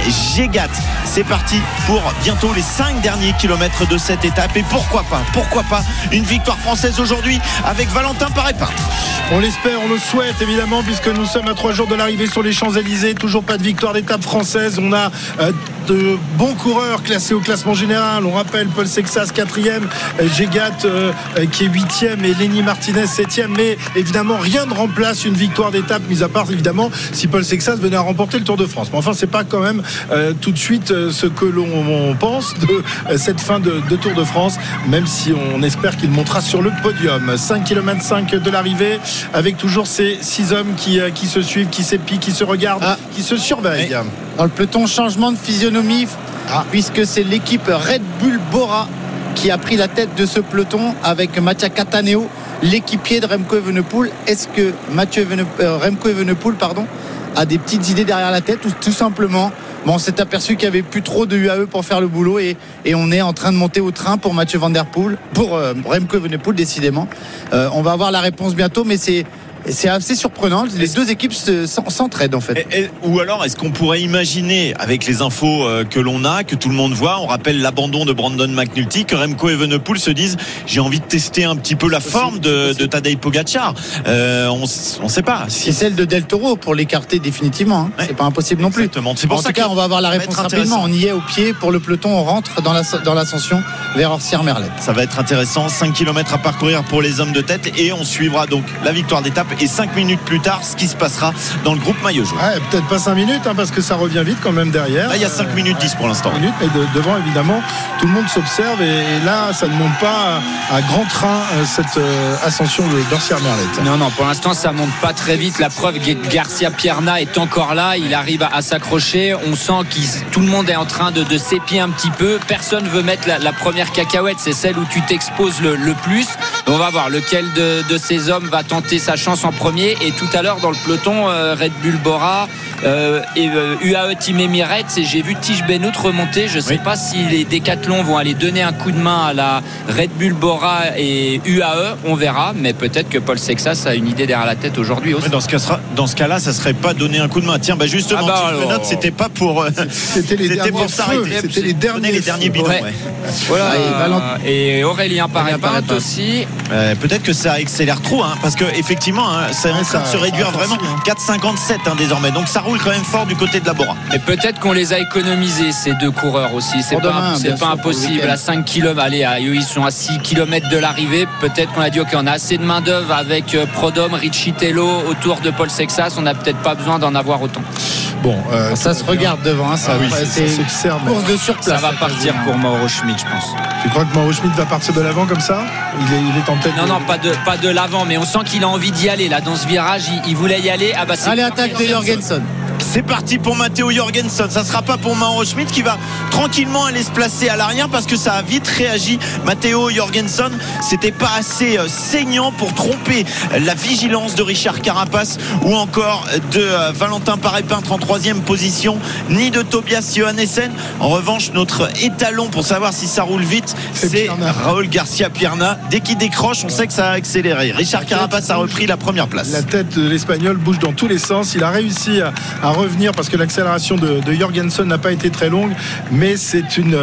Gégat. C'est parti pour bientôt les 5 derniers kilomètres de cette étape. Et pourquoi pas une victoire française aujourd'hui avec Valentin Paré-Peintre. On l'espère, on le souhaite évidemment, puisque nous sommes à 3 jours de l'arrivée sur les Champs-Élysées. Toujours pas de victoire d'étape française. On a de bons coureurs classés au classement général. On rappelle Paul Sexas 4e, Gégat qui est 8e et Lenny Martinez 7e. Mais évidemment, rien ne remplace une victoire d'étape, mis à part évidemment si Paul Sexas venait à remporter le Tour de France. Mais enfin, c'est pas quand même tout de suite ce que l'on pense de cette fin de Tour de France, même si on espère qu'il montera sur le podium. 5 km 5 de l'arrivée, avec toujours ces 6 hommes qui se suivent, qui s'épient, qui se regardent, qui se surveillent. Dans le peloton, changement de physionomie, puisque c'est l'équipe Red Bull Bora qui a pris la tête de ce peloton avec Mattia Cataneo, l'équipier de Remco Evenepoel. Est-ce que Remco Evenepoel a des petites idées derrière la tête, ou tout simplement on s'est aperçu qu'il n'y avait plus trop de UAE pour faire le boulot, et on est en train de monter au train pour Mathieu Van Der Poel, pour Remco Evenepoel décidément. On va avoir la réponse bientôt, mais c'est assez surprenant. Les deux équipes s'entraident en fait. Ou alors, est-ce qu'on pourrait imaginer, avec les infos que l'on a, que tout le monde voit, on rappelle l'abandon de Brandon McNulty, que Remco Evenepoel se dise j'ai envie de tester un petit peu la forme de Tadej Pogacar. On sait pas. C'est celle de Del Toro pour l'écarter définitivement. C'est pas impossible non plus. Exactement. C'est pour ça en tout cas, on va avoir la réponse rapidement. On y est au pied pour le peloton. On rentre dans l'ascension vers Orsières-Merlette. Ça va être intéressant. 5 km à parcourir pour les hommes de tête, et on suivra donc la victoire d'étape. Et 5 minutes plus tard, ce qui se passera dans le groupe maillot jaune. Peut-être pas 5 minutes, parce que ça revient vite quand même derrière. Là, il y a 5 minutes 10 pour l'instant. Mais devant, évidemment, tout le monde s'observe, et là, ça ne monte pas à grand train, cette ascension d'Orsières-Merlette. Non, pour l'instant, ça monte pas très vite. La preuve, Garcia Pierna est encore là. Il arrive à s'accrocher. On sent que tout le monde est en train de s'épier un petit peu. Personne veut mettre la première cacahuète. C'est celle où tu t'exposes le plus. On va voir lequel de ces hommes va tenter sa chance en premier. Et tout à l'heure dans le peloton, Red Bull Bora et UAE Team Emirates, et j'ai vu Tige Benoît remonter. Je ne sais pas si les décathlons vont aller donner un coup de main à la Red Bull Bora et UAE, on verra, mais peut-être que Paul Sexas a une idée derrière la tête aujourd'hui aussi. Dans ce cas-là, ça serait pas donner un coup de main. Tiens, justement, Tige Benoît, c'était pas pour c'était pour s'arrêter. C'était les derniers bidons. Voilà. Et Aurélien Paré-Peintre aussi. Peut-être que ça accélère trop, parce que effectivement, ça est en train de se réduire vraiment. 4,57 désormais. Donc ça roule quand même fort du côté de la Bora. Et peut-être qu'on les a économisés, ces deux coureurs aussi. C'est pas impossible. À 5 km, ils sont à 6 km de l'arrivée. Peut-être qu'on a dit on a assez de main d'œuvre avec Prodhomme, Riccitello autour de Paul Sexas. On n'a peut-être pas besoin d'en avoir autant. Ça se regarde devant. C'est course de surplace. Ça va partir pour Mauro Schmid, je pense. Tu crois que Mauro Schmid va partir de l'avant comme ça? Il est en tête. Non, pas de l'avant, mais on sent qu'il a envie d'y aller là dans ce virage. Il voulait y aller. Allez, attaque de Jorgensen. C'est parti pour Matteo Jorgensen. Ça sera pas pour Mauro Schmid qui va tranquillement aller se placer à l'arrière, parce que ça a vite réagi. Matteo Jorgensen, c'était pas assez saignant pour tromper la vigilance de Richard Carapace ou encore de Valentin Paré-Peintre en 3e position, ni de Tobias Johannessen. En revanche, notre étalon pour savoir si ça roule vite, c'est Raúl Garcia Pierna. Dès qu'il décroche, on sait que ça a accéléré. Richard Carapace a repris la première place. La tête de l'Espagnol bouge dans tous les sens. Il a réussi à revenir, parce que l'accélération de Jorgensen n'a pas été très longue, mais c'est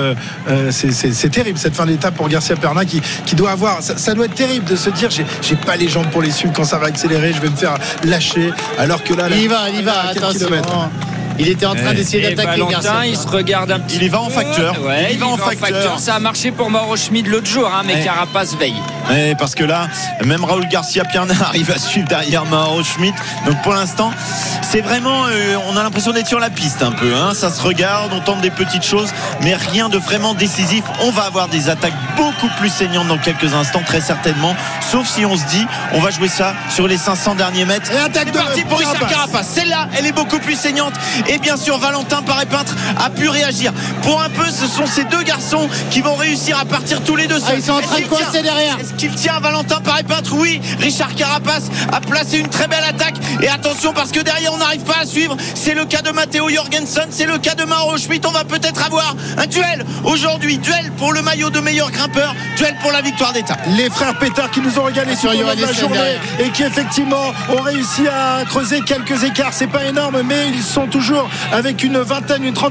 terrible cette fin d'étape pour Garcia Pierna qui doit avoir, ça doit être terrible de se dire j'ai pas les jambes pour les suivre quand ça va accélérer, je vais me faire lâcher, alors que là il y va, attention. Il était en train d'essayer d'attaquer Valentin, il se regarde un petit peu. Il y va en facteur. Il va en facteur. Ça a marché pour Mauro Schmid l'autre jour, mais Carapace veille. Parce que là, même Raúl Garcia Pierna arrive à suivre derrière Mauro Schmid. Donc pour l'instant, c'est vraiment, on a l'impression d'être sur la piste un peu. Ça se regarde, on tente des petites choses, mais rien de vraiment décisif. On va avoir des attaques beaucoup plus saignantes dans quelques instants, très certainement. Sauf si on se dit, on va jouer ça sur les 500 derniers mètres. Et attaque c'est parti pour Richard Carapace. Celle-là, elle est beaucoup plus saignante. Et bien sûr, Valentin Paré-Peintre a pu réagir. Pour un peu, ce sont ces deux garçons qui vont réussir à partir tous les deux seuls. Ils sont en train de coincer derrière. Est-ce qu'il tient Valentin Paré-Peintre? Oui, Richard Carapace a placé une très belle attaque. Et attention, parce que derrière, on n'arrive pas à suivre. C'est le cas de Matteo Jorgensen, c'est le cas de Mauro Schmid. On va peut-être avoir un duel aujourd'hui. Duel pour le maillot de meilleur grimpeur. Duel pour la victoire d'étape. Les frères Pétard qui nous ont régalé sur la journée et qui effectivement ont réussi à creuser quelques écarts. C'est pas énorme, mais ils sont toujours avec une vingtaine, une trentaine